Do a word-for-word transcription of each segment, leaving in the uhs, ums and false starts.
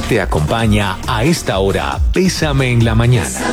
Te acompaña a esta hora Bésame en la Mañana.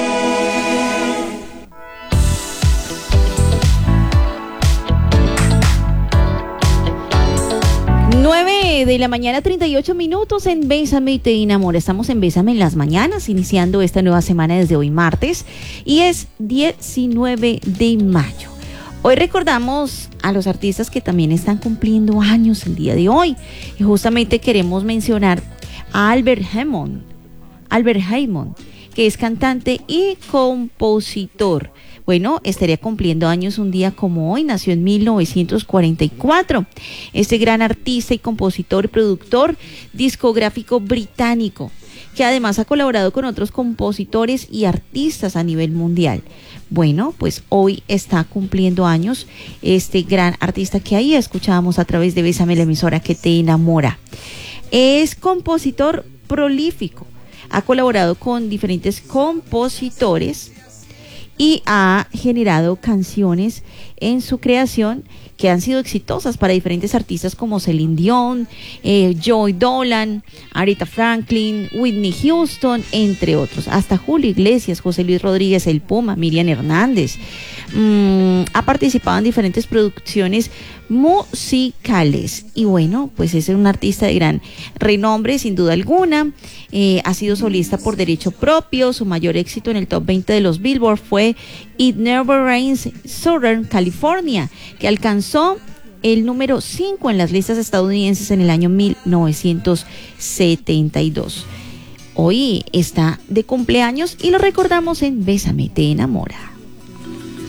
nueve de la mañana, treinta y ocho minutos en Bésame y te enamora. Estamos en Bésame en las mañanas, iniciando esta nueva semana desde hoy martes y es diecinueve de mayo. Hoy recordamos a los artistas que también están cumpliendo años el día de hoy y justamente queremos mencionar a Albert Hammond, Albert Hammond, que es cantante y compositor. Bueno, estaría cumpliendo años un día como hoy, nació en mil novecientos cuarenta y cuatro. Este gran artista y compositor, productor discográfico británico, que además ha colaborado con otros compositores y artistas a nivel mundial. Bueno, pues hoy está cumpliendo años este gran artista que ahí escuchábamos a través de Bésame, la emisora que te enamora. Es compositor prolífico, ha colaborado con diferentes compositores y ha generado canciones en su creación que han sido exitosas para diferentes artistas como Celine Dion, eh, Joy Dolan, Aretha Franklin, Whitney Houston, entre otros. Hasta Julio Iglesias, José Luis Rodríguez, El Puma, Miriam Hernández. Mm, ha participado en diferentes producciones musicales y bueno, pues es un artista de gran renombre sin duda alguna. Eh, ha sido solista por derecho propio. Su mayor éxito en el top veinte de los Billboard fue It Never Rains, Southern California, que alcanzó el número cinco en las listas estadounidenses en el año mil novecientos setenta y dos. Hoy está de cumpleaños y lo recordamos en Bésame, te enamora.